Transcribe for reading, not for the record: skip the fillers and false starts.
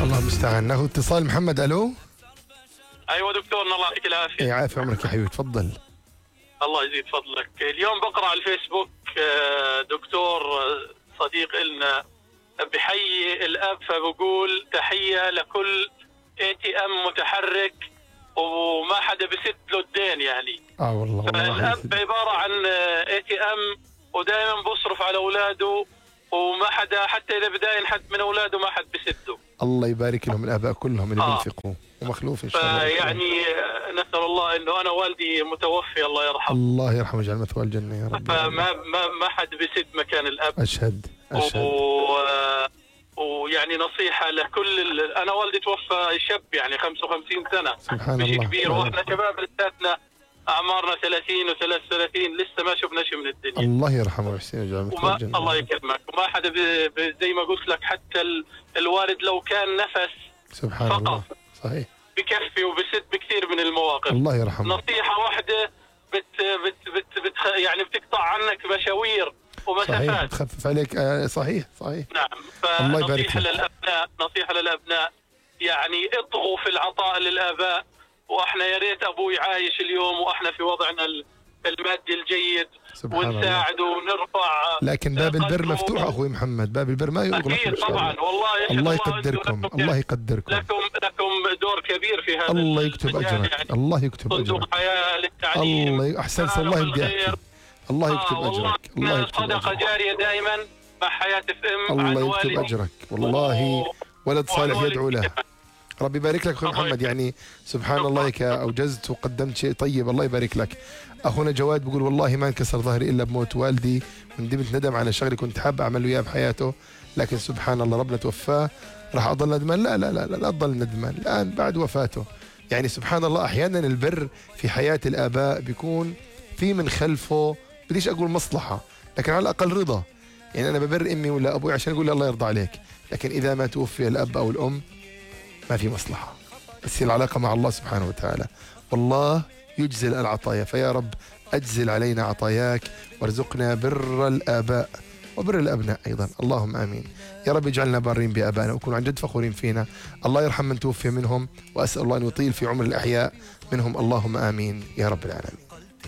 الله المستعان. ناخذ اتصال. محمد، الو. ايوه دكتور، الله يعطيك العافيه. يعافي عمرك يا حبيبي، تفضل. الله يزيد فضلك. اليوم بقرا على الفيسبوك دكتور صديق لنا بحيي الاب، فبقول تحيه لكل ATM متحرك وما حدا بسد له الدين يعني. والله فالاب عباره عن ATM ودائما بصرف على اولاده وما حدا، حتى اذا بداين حد من اولاده ما حد بسده. الله يبارك لهم الاباء كلهم اللي بينفقوا ومخلوف ان شاء الله. يعني نسال الله انه انا والدي متوفي الله يرحمه. الله يرحمه ويجعل مثواه الجنه يا رب. فما حد بسد مكان الاب. اشهد. ويعني نصيحه لكل انا والدي توفى شاب يعني 55 سنه. سبحان مش الله. كبير، واحنا شباب لساتنا اعمارنا 30 و33 لسه ما شفنا شيء من الدنيا. الله يرحمه ويحسن ويجعل مثواه الجنه. الله يكرمك. وما حدا زي ما قلت لك، حتى الوالد لو كان نفس سبحان فقط الله. صحيح. بكفي وبسد بكثير من المواقف. الله يرحمه. نصيحة واحدة يعني بتقطع عنك مشاوير ومسافات. صحيح، تخفف عليك. صحيح. نعم. نصيحة للأبناء يعني اطغوا في العطاء للآباء. واحنا يا ريت ابوي عايش اليوم واحنا في وضعنا المادي الجيد ونساعده ونرفع. لكن باب البر مفتوح اخوي محمد، باب البر ما يغلق. اكيد طبعا. والله الله يقدركم، الله يقدركم. لكم دور كبير في هذا. الله يكتب اجرك. يعني الله يكتب اجرك. صندوق حياة للتعليم. الله احسنت. والله بدي احكي. الله يكتب اجرك. الله يكتب صدقة جارية دائما مع حياة FM. الله يكتب اجرك. والله ولد صالح يدعو له. ربي يبارك لك اخوي محمد. يعني سبحان الله هيك اوجزت وقدمت شيء طيب. الله يبارك لك. اخونا جواد بيقول والله ما انكسر ظهري الا بموت والدي، وندمت ندم على شغلي كنت حاب اعمل وياه بحياته، لكن سبحان الله ربنا توفاه. راح اضل ندمان؟ لا لا لا لا اضل ندمان الان بعد وفاته. يعني سبحان الله احيانا البر في حياة الاباء بيكون في من خلفه، بديش اقول مصلحة، لكن على الاقل رضا. يعني انا ببر امي ولا ابوي عشان اقول الله يرضى عليك، لكن اذا ما توفي الاب او الام ما في مصلحة، بس العلاقة مع الله سبحانه وتعالى. والله يجزل العطايا، فيا رب أجزل علينا عطاياك وارزقنا بر الآباء وبر الأبناء أيضا، اللهم آمين. يا رب اجعلنا بارين بآبائنا وكونوا عن جد فخورين فينا. الله يرحم من توفي منهم، وأسأل الله أن يطيل في عمر الأحياء منهم، اللهم آمين يا رب العالمين.